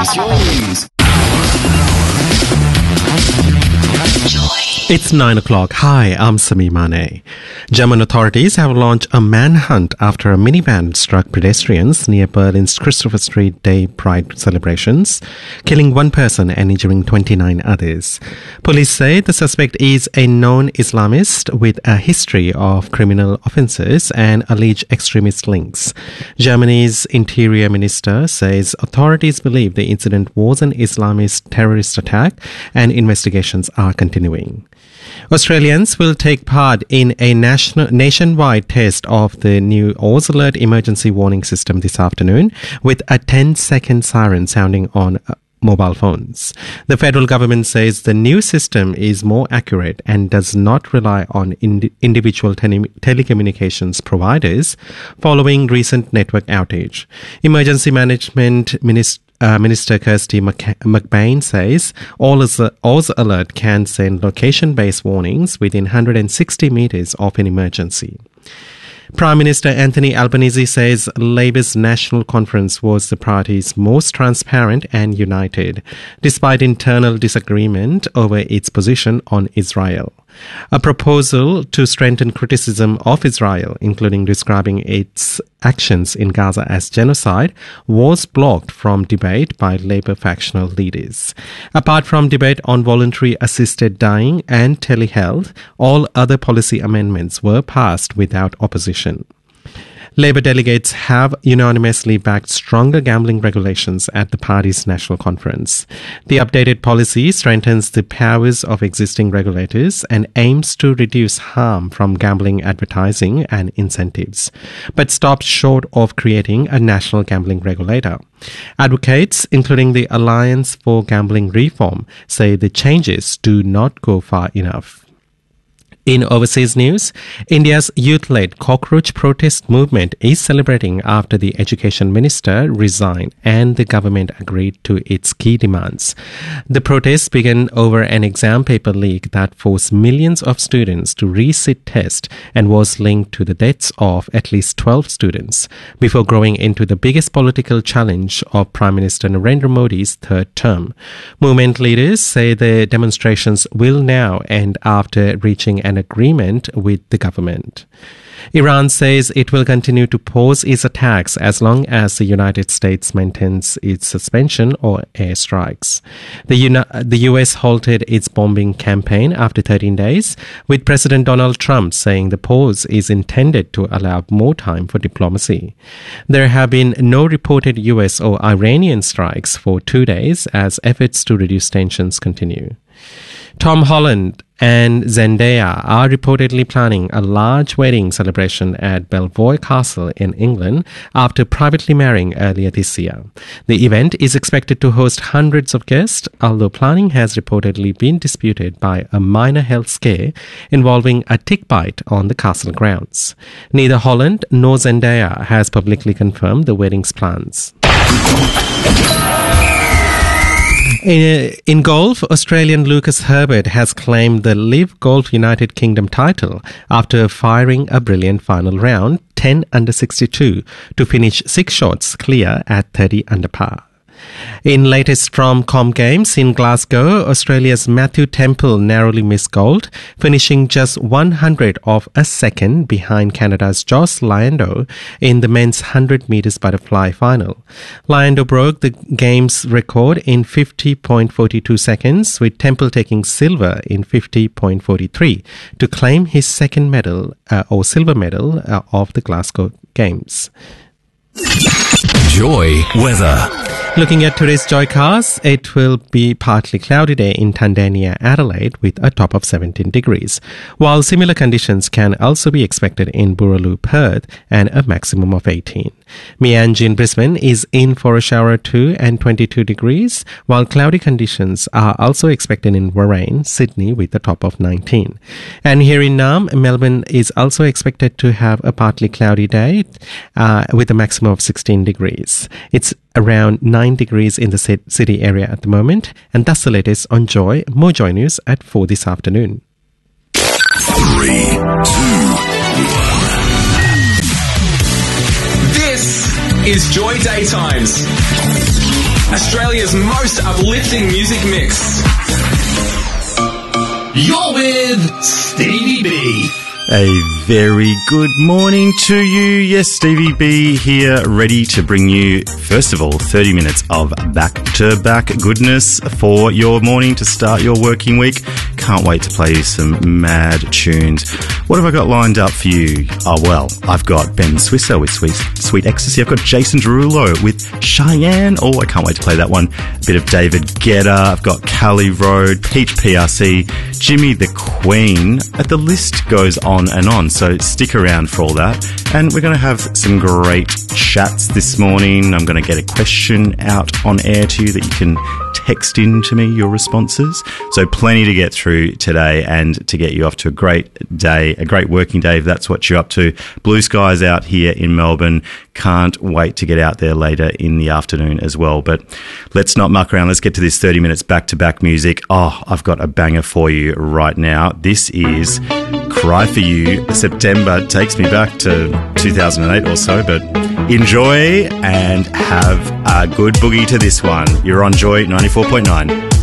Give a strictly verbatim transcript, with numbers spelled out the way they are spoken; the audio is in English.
What's your news? It's nine o'clock. Hi, I'm Sami Mane. German authorities have launched a manhunt after a minivan struck pedestrians near Berlin's Christopher Street Day Pride celebrations, killing one person and injuring twenty-nine others. Police say the suspect is a known Islamist with a history of criminal offences and alleged extremist links. Germany's Interior Minister says authorities believe the incident was an Islamist terrorist attack and investigations are continuing. Australians will take part in a national, nationwide test of the new Oz Alert emergency warning system this afternoon, with a ten-second siren sounding on uh, mobile phones. The federal government says the new system is more accurate and does not rely on ind- individual tele- telecommunications providers following recent network outage. Emergency Management Minister Uh, Minister Kirsty McBain says Oz Alert can send location-based warnings within one hundred sixty metres of an emergency. Prime Minister Anthony Albanese says Labour's National Conference was the party's most transparent and united, despite internal disagreement over its position on Israel. A proposal to strengthen criticism of Israel, including describing its actions in Gaza as genocide, was blocked from debate by Labour factional leaders. Apart from debate on voluntary assisted dying and telehealth, all other policy amendments were passed without opposition. Labour delegates have unanimously backed stronger gambling regulations at the party's national conference. The updated policy strengthens the powers of existing regulators and aims to reduce harm from gambling advertising and incentives, but stops short of creating a national gambling regulator. Advocates, including the Alliance for Gambling Reform, say the changes do not go far enough. In overseas news, India's youth-led cockroach protest movement is celebrating after the education minister resigned and the government agreed to its key demands. The protests began over an exam paper leak that forced millions of students to resit tests and was linked to the deaths of at least twelve students, before growing into the biggest political challenge of Prime Minister Narendra Modi's third term. Movement leaders say the demonstrations will now end after reaching an agreement with the government. Iran says it will continue to pause its attacks as long as the United States maintains its suspension or airstrikes. The, Uni- the U S halted its bombing campaign after thirteen days, with President Donald Trump saying the pause is intended to allow more time for diplomacy. There have been no reported U S or Iranian strikes for two days as efforts to reduce tensions continue. Tom Holland and Zendaya are reportedly planning a large wedding celebration at Belvoir Castle in England after privately marrying earlier this year. The event is expected to host hundreds of guests, although planning has reportedly been disputed by a minor health scare involving a tick bite on the castle grounds. Neither Holland nor Zendaya has publicly confirmed the wedding's plans. In, in golf, Australian Lucas Herbert has claimed the Live Golf United Kingdom title after firing a brilliant final round, ten under sixty-two, to finish six shots clear at thirty under par. In latest from Com Games in Glasgow, Australia's Matthew Temple narrowly missed gold, finishing just one hundredth of a second behind Canada's Joss Lyando in the men's one hundred metres butterfly final. Lyando broke the game's record in fifty point four two seconds, with Temple taking silver in fifty point four three to claim his second medal uh, or silver medal uh, of the Glasgow Games. Joy weather. Looking at today's Joycast, it will be partly cloudy day in Tandania, Adelaide with a top of seventeen degrees, while similar conditions can also be expected in Boorloo, Perth, and a maximum of eighteen. Mianji in Brisbane is in for a shower too and twenty-two degrees, while cloudy conditions are also expected in Warrane, Sydney with a top of nineteen. And here in Naarm, Melbourne is also expected to have a partly cloudy day uh, with a maximum of sixteen degrees. It's around nine degrees in the city area at the moment, and that's the latest on Joy. More Joy news at four this afternoon. Three, two, one. This is Joy Daytimes, Australia's most uplifting music mix. You're with Stevie B. A very good morning to you. Yes, Stevie B here, ready to bring you, first of all, thirty minutes of back-to-back goodness for your morning to start your working week. Can't wait to play you some mad tunes. What have I got lined up for you? Oh, well, I've got Ben Swisser with Sweet, Sweet Ecstasy. I've got Jason Derulo with Cheyenne. Oh, I can't wait to play that one. A bit of David Guetta. I've got Cali Road, Peach P R C, Jimmy the Queen. The list goes on and on, so stick around for all that. And we're going to have some great chats this morning. I'm going to get a question out on air to you that you can text in to me your responses. So plenty to get through today and to get you off to a great day, a great working day if that's what you're up to. Blue skies out here in Melbourne. Can't wait to get out there later in the afternoon as well. But let's not muck around. Let's get to this thirty minutes back-to-back music. Oh, I've got a banger for you right now. This is Cry For You. September takes me back to two thousand eight or so, but enjoy and have a good boogie to this one. You're on Joy ninety-four point nine.